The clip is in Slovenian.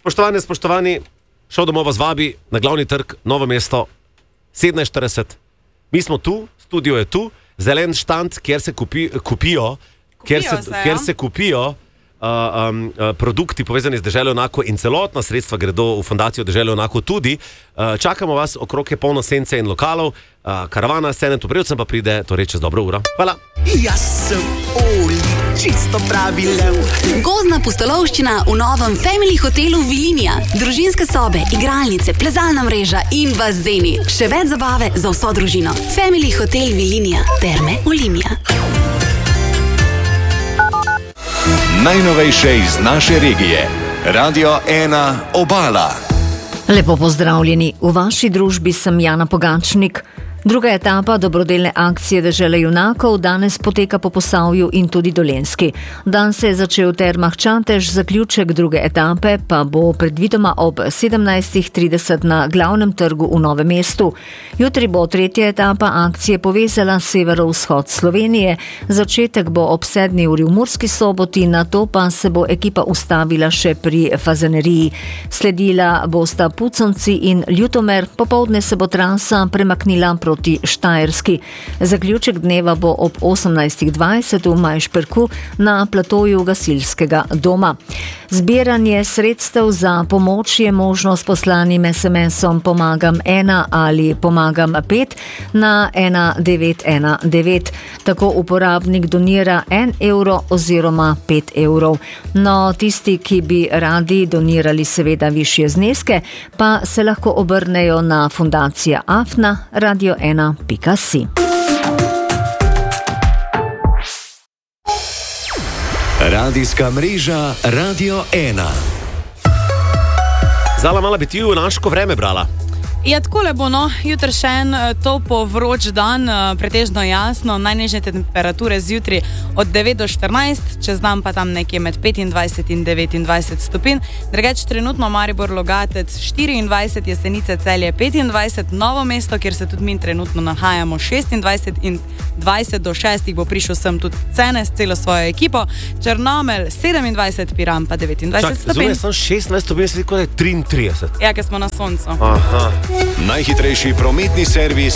Spoštovani, šel domov vas vabi na glavni trg, Novo mesto, 17:40. Mi smo tu, studio je tu, zelen štand, kjer se kupijo produkti povezani z Deželo Onako in celotna sredstva gredo v fundacijo Deželo Onako tudi. Čakamo vas, okrog je polno sence in lokalov, karavana s Senetom Brevcem pa pride torej čez dobro uro. Hvala. Jaz sem Oli, čisto pravi lev. Gozdna pustolovščina v novem Family hotelu Vilinija. Družinske sobe, igralnice, plezalna mreža in bazeni. Še več zabave za vso družino. Family hotel Vilinija. Terme Olimia. Najnovejše iz naše regije. Radio 1 Obala. Lepo pozdravljeni. V vaši družbi sem Jana Pogačnik. Druga etapa dobrodelne akcije Dežele junakov danes poteka po Posavju in tudi Dolenjski. Dan se je začel v Termah Čatež, zaključek druge etape pa bo predvidoma ob 17:30 na glavnem trgu v Novem mestu. Jutri bo tretja etapa akcije povezala severovzhod Slovenije. Začetek bo ob 7. uri v Murski Soboti, nato pa se bo ekipa ustavila še pri Fazaneriji. Sledila bosta Puconci in Ljutomer, popoldne se bo trasa premaknila proti Štajerski. Zaključek dneva bo ob 18:20 v Majšperku na platoju gasilskega doma. Zbiranje sredstev za pomoč je možno s poslanim SMS-om Pomagam 1 ali Pomagam 5 na 1919. Tako uporabnik donira 1 evro oziroma 5 evrov. No, tisti, ki bi radi donirali seveda višje zneske, pa se lahko obrnejo na fundacija AFNA radio1.si. Radijska mreža Radio 1. Zala, mala bi ti v naško vreme brala. Ja, takole bo, no. Jutri še en topo vroč dan, pretežno jasno, najnižje temperature zjutraj od 9 do 14, čez dan pa tam nekje med 25 in 29 stopinj. Drugač trenutno Maribor, Logatec 24, Jesenice, Celje 25, Novo mesto, kjer se tudi mi trenutno nahajamo 26 in 20 do 6 bo prišel sem tudi Cene s celo svojo ekipo, Črnomelj 27, Piran pa 29 stopinj. Zunaj sem 26 stopinj, se kot je 33. Ja, ker smo na soncu. Aha. Najhitrejši prometni servis